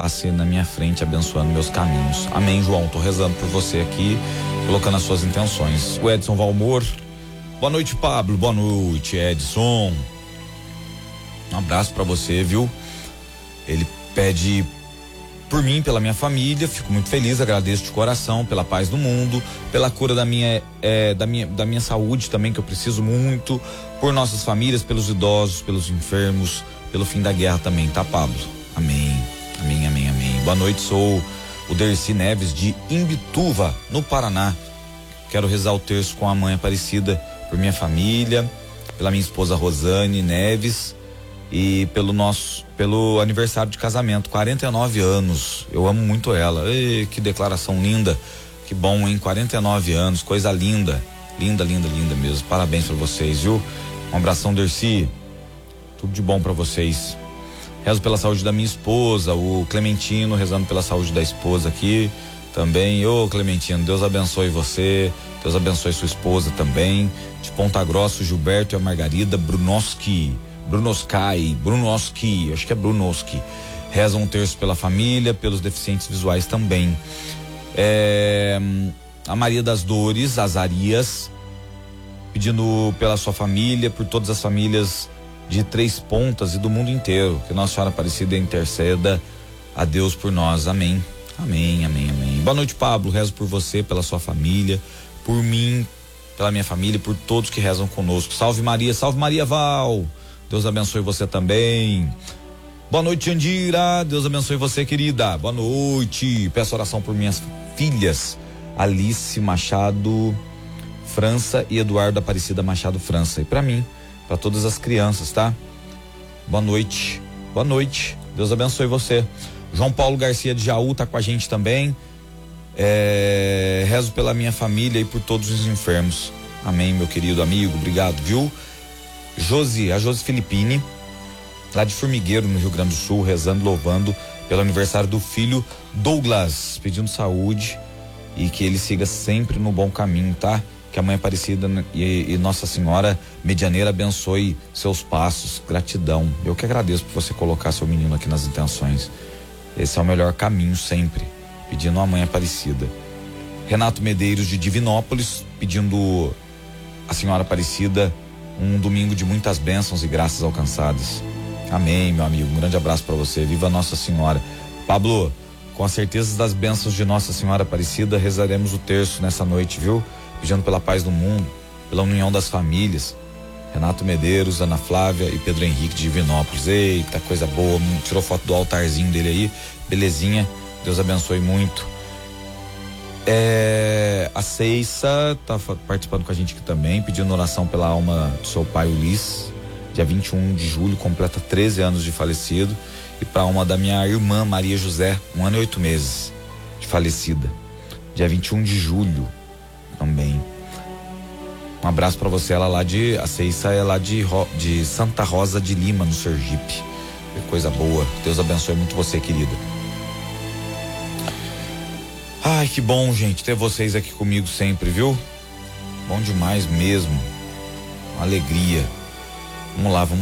passe na minha frente, abençoando meus caminhos. Amém, João. Tô rezando por você aqui, colocando as suas intenções. O Edson Valmor. Boa noite, Pablo. Boa noite, Edson. Um abraço pra você, viu? Ele pede por mim, pela minha família, fico muito feliz, agradeço de coração pela paz do mundo, pela cura da minha saúde também, que eu preciso muito, por nossas famílias, pelos idosos, pelos enfermos, pelo fim da guerra também, tá, Pablo? Amém, amém, amém, amém. Boa noite, sou o Dercy Neves de Imbituva, no Paraná. Quero rezar o terço com a mãe Aparecida por minha família, pela minha esposa Rosane Neves e pelo aniversário de casamento, 49 anos. Eu amo muito ela. Ei, que declaração linda. Que bom, hein? 49 anos, coisa linda. Linda, linda, linda mesmo. Parabéns pra vocês, viu? Um abração, Dercy. Tudo de bom pra vocês. Rezo pela saúde da minha esposa, o Clementino, rezando pela saúde da esposa aqui também. Ô, Clementino, Deus abençoe você, Deus abençoe sua esposa também. De Ponta Grossa, o Gilberto e a Margarida Brunoski, acho que é Brunoski. Rezam um terço pela família, pelos deficientes visuais também. A Maria das Dores, Azarias, pedindo pela sua família, por todas as famílias de Três Pontas e do mundo inteiro, que Nossa Senhora Aparecida interceda a Deus por nós. Amém. Amém, amém, amém. Boa noite, Pablo. Rezo por você, pela sua família, por mim, pela minha família e por todos que rezam conosco. Salve Maria Val. Deus abençoe você também. Boa noite, Andira. Deus abençoe você, querida. Boa noite. Peço oração por minhas filhas, Alice Machado França e Eduardo Aparecida Machado França. E para mim, para todas as crianças, tá? Boa noite. Boa noite. Deus abençoe você. João Paulo Garcia de Jaú tá com a gente também. Rezo pela minha família e por todos os enfermos. Amém, meu querido amigo. Obrigado, viu? A Josi Filipine, lá de Formigueiro, no Rio Grande do Sul, rezando, louvando pelo aniversário do filho Douglas, pedindo saúde e que ele siga sempre no bom caminho, tá? Que a mãe Aparecida e Nossa Senhora Medianeira abençoe seus passos. Gratidão. Eu que agradeço por você colocar seu menino aqui nas intenções. Esse é o melhor caminho sempre, pedindo a mãe Aparecida. Renato Medeiros de Divinópolis, pedindo a Senhora Aparecida um domingo de muitas bênçãos e graças alcançadas. Amém, meu amigo. Um grande abraço para você. Viva Nossa Senhora. Pablo, com a certeza das bênçãos de Nossa Senhora Aparecida, rezaremos o terço nessa noite, viu? Pedindo pela paz do mundo, pela união das famílias. Renato Medeiros, Ana Flávia e Pedro Henrique de Divinópolis. Eita, coisa boa. Tirou foto do altarzinho dele aí. Belezinha. Deus abençoe muito. A Ceissa tá participando com a gente aqui também, pedindo oração pela alma do seu pai Ulisses. Dia 21 de julho, completa 13 anos de falecido. E para a alma da minha irmã Maria José, 1 ano e 8 meses de falecida. Dia 21 de julho também. Um abraço para você. A Ceissa é lá de Santa Rosa de Lima, no Sergipe. Que coisa boa. Deus abençoe muito você, querida. Ai, que bom, gente, ter vocês aqui comigo sempre, viu? Bom demais mesmo. Uma alegria. Vamos lá,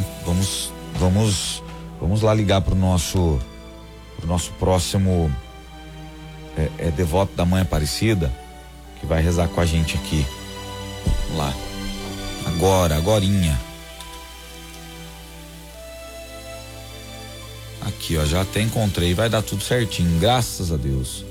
vamos lá ligar pro nosso próximo devoto da Mãe Aparecida, que vai rezar com a gente aqui. Vamos lá. Agorinha. Aqui, ó, já até encontrei, vai dar tudo certinho, graças a Deus.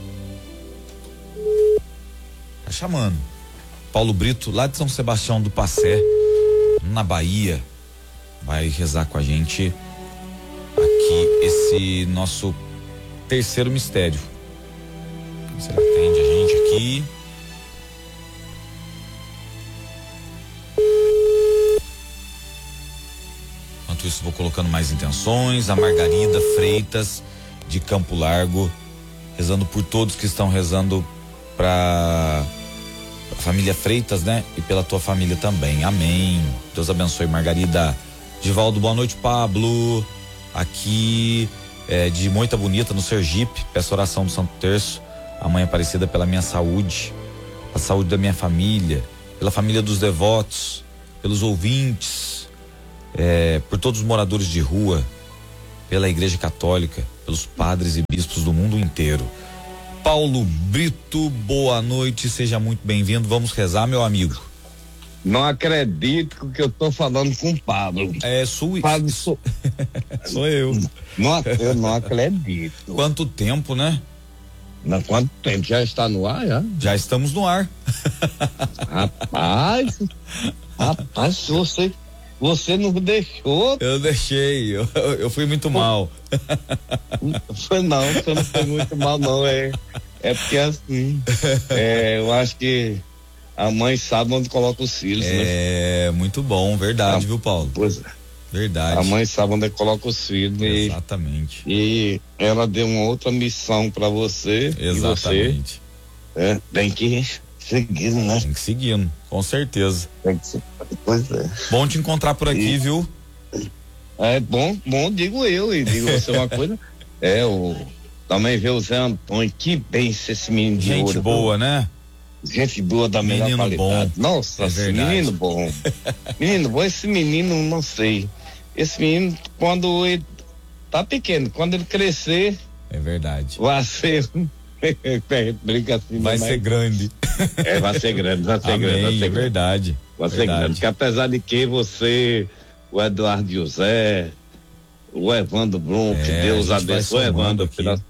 Tá chamando. Paulo Brito, lá de São Sebastião do Passé, na Bahia, vai rezar com a gente aqui esse nosso terceiro mistério. Você atende a gente aqui. Enquanto isso, vou colocando mais intenções. A Margarida Freitas, de Campo Largo, rezando por todos que estão rezando para a família Freitas, né? E pela tua família também. Amém. Deus abençoe, Margarida. Divaldo, boa noite, Pablo. Aqui de Moita Bonita, no Sergipe. Peço oração do Santo Terço, a Mãe Aparecida, pela minha saúde, a saúde da minha família, pela família dos devotos, pelos ouvintes, por todos os moradores de rua, pela Igreja Católica, pelos padres e bispos do mundo inteiro. Paulo Brito, boa noite, seja muito bem-vindo. Vamos rezar, meu amigo. Não acredito que eu tô falando com o Pablo. Pablo sou eu. Eu não acredito. Quanto tempo, né? Quanto tempo? Já está no ar, já? Já estamos no ar. Rapaz, você não deixou. Eu deixei, eu fui muito mal. Você não foi muito mal, não. É porque assim, eu acho que a mãe sabe onde coloca os filhos, né? Muito bom, verdade, viu, Paulo? Pois é. Verdade. A mãe sabe onde coloca os filhos. Exatamente. E ela deu uma outra missão para você. Exatamente. E você tem que seguir, né? Tem que seguir, com certeza. Pois é. Bom te encontrar por aqui, viu? É bom, digo eu, e digo você uma coisa. Também ver o Zé Antônio, que bem esse menino de gente ouro, boa, né? Gente boa da melhor qualidade. Bom. Nossa, menino bom. Menino bom, esse menino, não sei. Esse menino, quando ele tá pequeno, quando ele crescer. É verdade. Vai ser. Brinca assim, vai ser grande. Vai ser grande, vai ser grande. Vai ser verdade. Vai ser grande. Porque apesar de que você, o Eduardo José, o Evandro Brum, que Deus abençoe o Evandro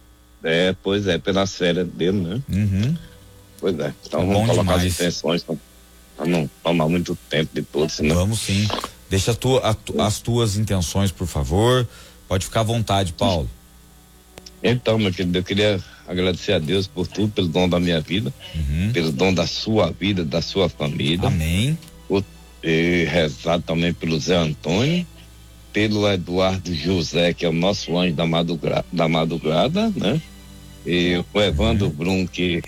pelas férias dele, né? Uhum. Pois é. Então vamos colocar as intenções para não tomar muito tempo de todos, senão. Vamos sim. Deixa as tuas intenções, por favor. Pode ficar à vontade, Paulo. Então, meu querido, eu queria agradecer a Deus por tudo, pelo dom da minha vida, pelo dom da sua vida, da sua família. Amém. E rezar também pelo Zé Antônio, pelo Eduardo José, que é o nosso anjo da madrugada, né? E o Evandro Brum, que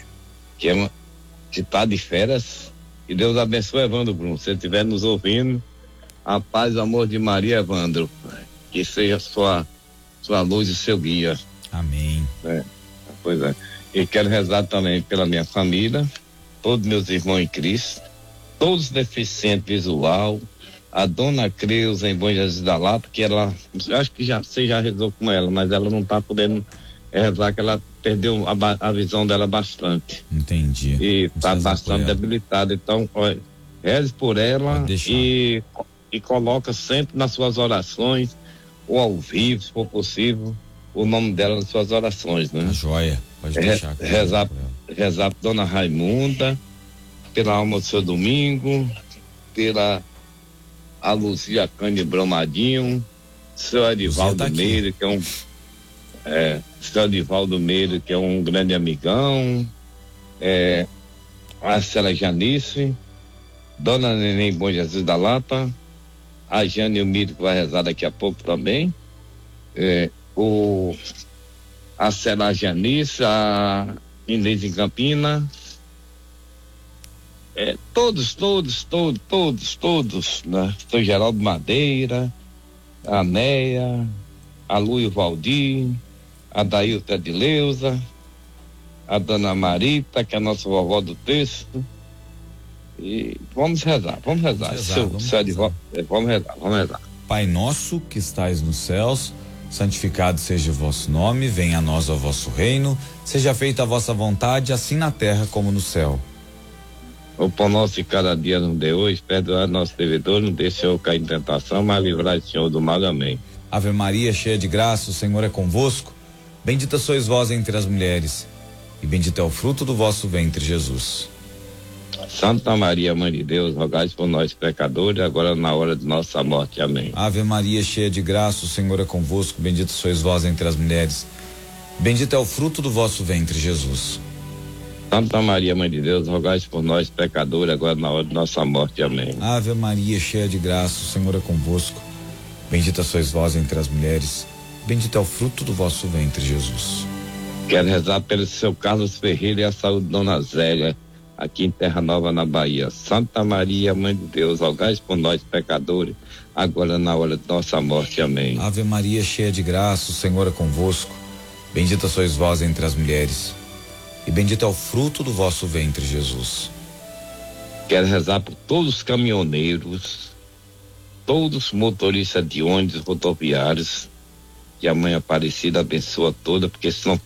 está de férias. E Deus abençoe, Evandro Brum. Se você estiver nos ouvindo, a paz e o amor de Maria, Evandro, que seja sua luz e seu guia. Amém. Pois é. E quero rezar também pela minha família, todos meus irmãos em Cristo, todos deficientes visual, a dona Creuza em Bom Jesus da Lapa, que ela, acho que você já rezou com ela, mas ela não está podendo rezar, que ela perdeu a visão dela bastante. Entendi. E está bastante debilitada. Então, reze por ela e coloca sempre nas suas orações, ou ao vivo, se for possível, o nome dela nas suas orações, né? Joia, pode deixar. Rezar por Dona Raimunda, pela alma do seu Domingo, pela a Luzia Cane Bromadinho, seu Arivaldo Meire, que seu Arivaldo Meire, que é um grande amigão, a Célia Janice, Dona Neném Bom Jesus da Lapa, a Jane Humilde, que vai rezar daqui a pouco também, a Célia Janice, a Inês em Campina, todos, né? São Geraldo Madeira, a Neia, a Luio Valdir, a Dailton Edileuza, a Dona Marita, que é a nossa vovó do texto. E vamos rezar. Vamos rezar. Pai nosso que estais nos céus, santificado seja o vosso nome, venha a nós o vosso reino, seja feita a vossa vontade, assim na terra como no céu. O pão nosso de cada dia nos dê hoje, perdoar nosso devedor, não deixe eu cair em tentação, mas livrai o Senhor do mal. Amém. Ave Maria, cheia de graça, o Senhor é convosco. Bendita sois vós entre as mulheres, e bendito é o fruto do vosso ventre, Jesus. Santa Maria, Mãe de Deus, rogai por nós pecadores, agora na hora de nossa morte. Amém. Ave Maria, cheia de graça, o Senhor é convosco. Bendita sois vós entre as mulheres, bendito é o fruto do vosso ventre, Jesus. Santa Maria, Mãe de Deus, rogai por nós pecadores, agora na hora de nossa morte. Amém. Ave Maria, cheia de graça, o Senhor é convosco. Bendita sois vós entre as mulheres, bendito é o fruto do vosso ventre, Jesus. Quero rezar pelo seu Carlos Ferreira e a saúde de Dona Zélia, aqui em Terra Nova, na Bahia. Santa Maria, Mãe de Deus, rogai por nós pecadores, agora na hora de nossa morte. Amém. Ave Maria, cheia de graça, o Senhor é convosco. Bendita sois vós entre as mulheres, e bendito é o fruto do vosso ventre, Jesus. Quero rezar por todos os caminhoneiros, todos os motoristas de ônibus rodoviários, Que a Mãe Aparecida abençoa toda, porque se não